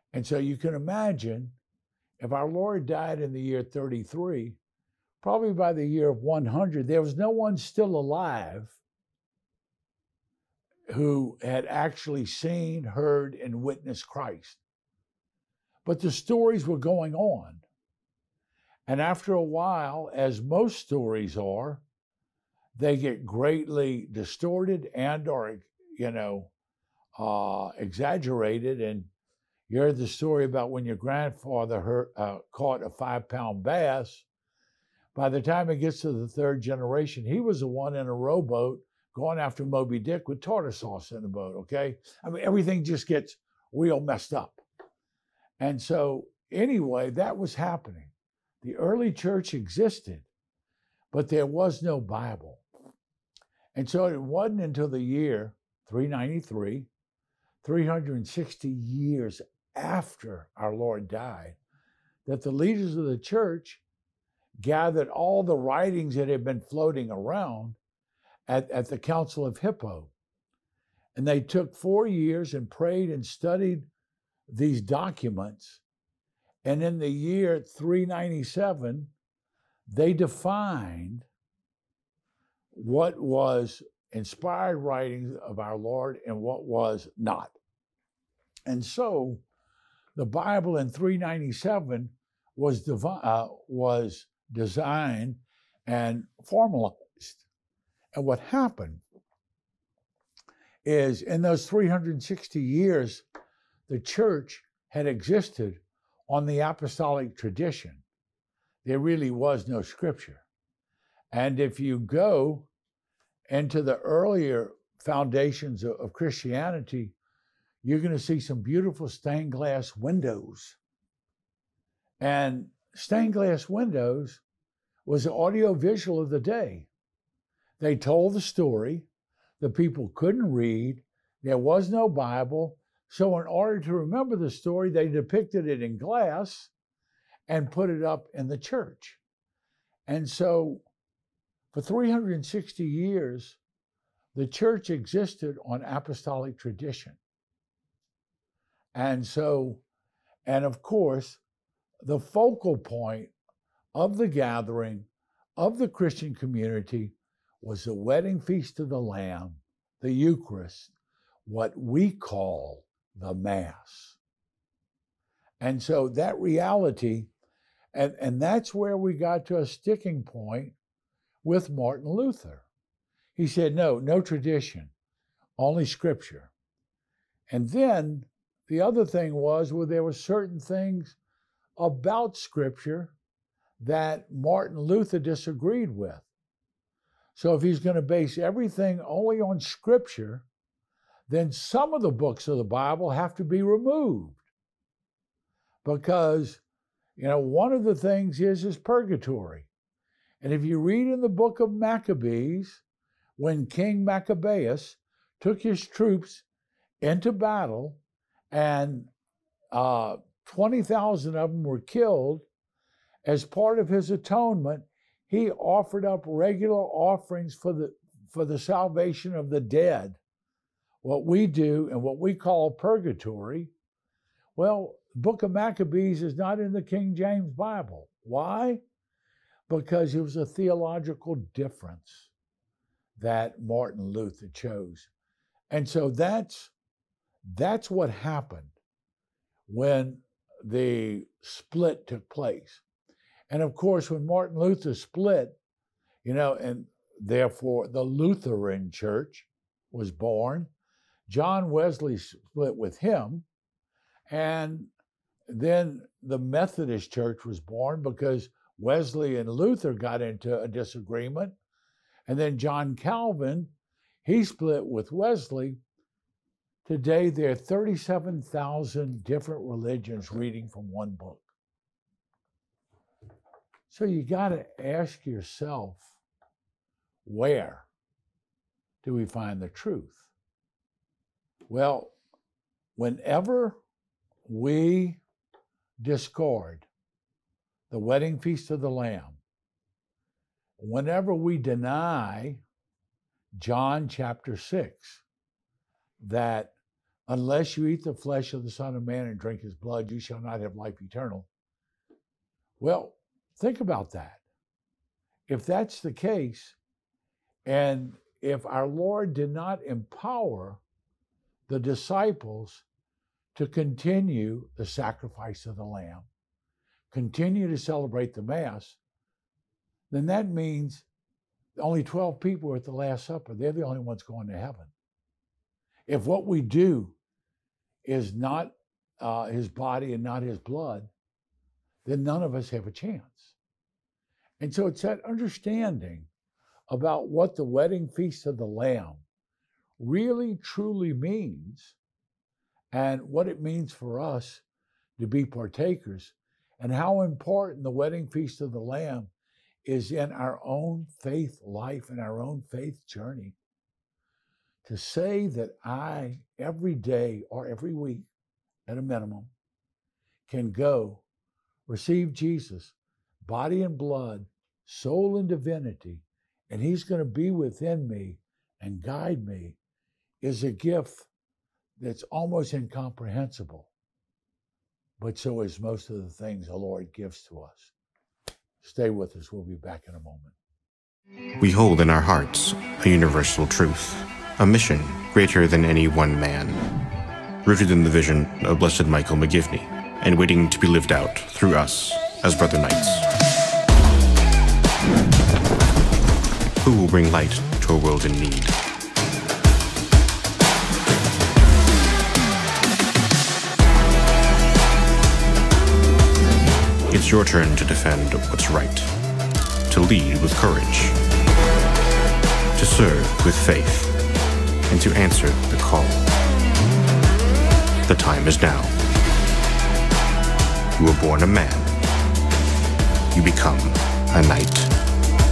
And so you can imagine if our Lord died in the year 33, probably by the year of 100, there was no one still alive who had actually seen, heard, and witnessed Christ. But the stories were going on. And after a while, as most stories are, they get greatly distorted and or, exaggerated. And you heard the story about when your grandfather caught a 5-pound bass. By the time it gets to the third generation, he was the one in a rowboat going after Moby Dick with tartar sauce in the boat, okay? I mean, everything just gets real messed up. And so, anyway, that was happening. The early church existed, but there was no Bible. And so it wasn't until the year 393, 360 years after our Lord died, that the leaders of the church gathered all the writings that had been floating around at the Council of Hippo. And they took 4 years and prayed and studied these documents. And in the year 397, they defined what was inspired writings of our Lord and what was not. And so the Bible in 397 was designed and formalized. And what happened is in those 360 years, the church had existed on the apostolic tradition. There really was no scripture. And if you go into the earlier foundations of Christianity, you're going to see some beautiful stained glass windows. And stained glass windows was the audio visual of the day. They told the story. The people couldn't read. There was no Bible. So in order to remember the story, they depicted it in glass and put it up in the church. And so for 360 years, the church existed on apostolic tradition. And of course, the focal point of the gathering of the Christian community was the wedding feast of the Lamb, the Eucharist, what we call the Mass. And so that reality, and that's where we got to a sticking point with Martin Luther. He said, no tradition, only Scripture. And then the other thing was, there were certain things about Scripture that Martin Luther disagreed with. So if he's going to base everything only on Scripture, then some of the books of the Bible have to be removed. Because, one of the things is purgatory. And if you read in the book of Maccabees, when King Maccabeus took his troops into battle and 20,000 of them were killed, as part of his atonement, he offered up regular offerings for the salvation of the dead. What we do and what we call purgatory, well, the book of Maccabees is not in the King James Bible. Why? Because it was a theological difference that Martin Luther chose. And so that's what happened when the split took place. And of course, when Martin Luther split, and therefore the Lutheran Church was born, John Wesley split with him, and then the Methodist Church was born because Wesley and Luther got into a disagreement. And then John Calvin, he split with Wesley. Today, there are 37,000 different religions reading from one book. So you got to ask yourself, where do we find the truth? Well, whenever we discard the wedding feast of the Lamb, whenever we deny John chapter 6, that unless you eat the flesh of the Son of Man and drink his blood, you shall not have life eternal. Well, think about that. If that's the case, and if our Lord did not empower the disciples to continue the sacrifice of the Lamb, continue to celebrate the Mass, then that means only 12 people were at the Last Supper. They're the only ones going to heaven. If what we do is not his body and not his blood, then none of us have a chance. And so it's that understanding about what the wedding feast of the Lamb really truly means and what it means for us to be partakers, and how important the wedding feast of the Lamb is in our own faith life and our own faith journey. To say that I, every day or every week at a minimum, can go receive Jesus, body and blood, soul and divinity, and he's going to be within me and guide me, is a gift that's almost incomprehensible. But so is most of the things the Lord gives to us. Stay with us. We'll be back in a moment. We hold in our hearts a universal truth, a mission greater than any one man, rooted in the vision of Blessed Michael McGivney and waiting to be lived out through us as Brother Knights. Who will bring light to a world in need? It's your turn to defend what's right, to lead with courage, to serve with faith, and to answer the call. The time is now. You were born a man. You become a knight.